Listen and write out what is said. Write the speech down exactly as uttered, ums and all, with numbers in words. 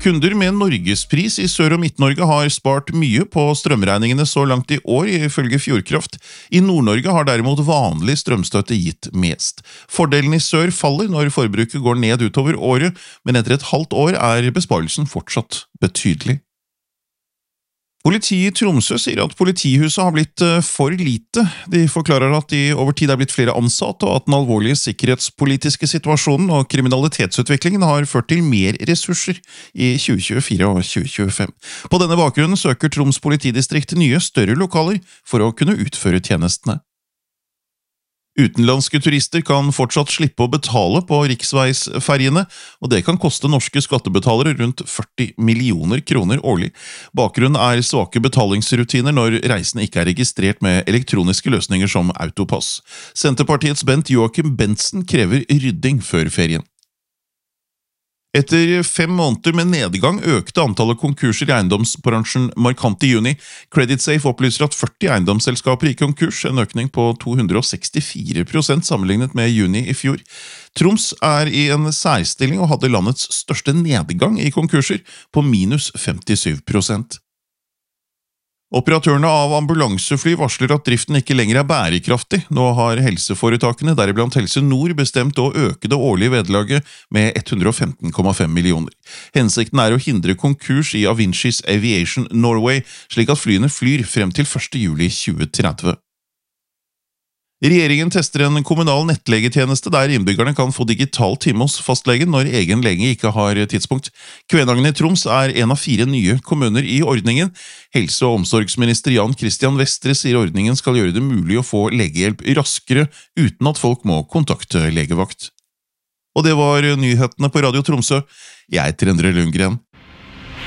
Kunder med Norgespris i Sør- og Midt-Norge har spart mye på strømregningene så langt i år, ifølge Fjordkraft. I Nord-Norge har derimot vanlig strømstøtte gitt mest. Fordelen i sør faller når forbruket går ned utover året, men etter et halvt år er besparelsen fortsatt betydelig. Politiet i Tromsø sier at politihuset har blitt for lite. De forklarer at de over tid er blitt flere ansatte, og at den alvorlige sikkerhetspolitiske situasjonen og kriminalitetsutviklingen har ført til mer ressurser i tjue tjuefire og tjue tjuefem. På denne bakgrunnen søker Troms politidistrikt nye, større lokaler for å kunne utføre tjenestene. Utenlandske turister kan fortsatt slippe å betale på riksveisferjene, og det kan koste norske skattebetalere rundt førti millioner kroner årlig. Bakgrunnen er svake betalingsrutiner når reisene ikke er registrert med elektroniske løsninger som Autopass. Senterpartiets Bent Joachim Bentzen krever rydding før ferien. Etter fem måneder med nedgang økte antallet konkurser i eiendomsbransjen markant i juni. CreditSafe opplyser at førti eiendomsselskaper i konkurs, en økning på to hundre og sekstifire prosent sammenlignet med juni i fjor. Troms er i en særstilling og hadde landets største nedgang i konkurser, på minus femtisyv prosent. Operatørene av ambulansefly varsler at driften ikke lenger er bærekraftig. Nå har helseforetakene, deriblant Helse Nord, bestemt å øke det årlige vederlaget med hundre og femten komma fem millioner. Hensikten er å hindre konkurs i Avincis Aviation Norway, slik at flyene flyr frem til første juli tjue tretti. Regjeringen tester en kommunal nettlegetjeneste der innbyggerne kan få digital time hos fastlegen når egen lege ikke har tidspunkt. Kvænangen i Troms er en av fire nye kommuner i ordningen. Helse- og omsorgsminister Jan Christian Vestre sier ordningen skal gjøre det mulig å få legehjelp raskere, uten at folk må kontakte legevakt. Og det var nyhetene på Radio Tromsø. Jeg heter Endre Lundgren.